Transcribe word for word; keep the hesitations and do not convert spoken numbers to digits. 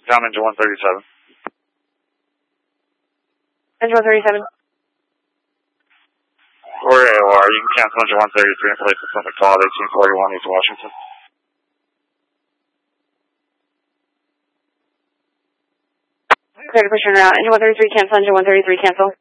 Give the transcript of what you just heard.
Down engine one thirty-seven. Engine one thirty-seven. Or A O R, you can cancel engine one thirty-three and place the Pacific call at eighteen forty-one East Washington. Clear to push turn around. Engine one thirty-three, cancel. Engine one thirty-three, cancel.